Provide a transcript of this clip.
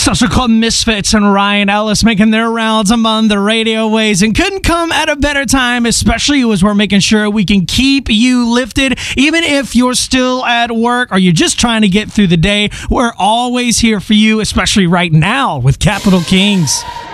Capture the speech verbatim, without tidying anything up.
Social Club Misfits and Ryan Ellis making their rounds among the radio waves, and couldn't come at a better time, especially as we're making sure we can keep you lifted, even if you're still at work or you're just trying to get through the day. We're always here for you, especially right now with Capital Kings.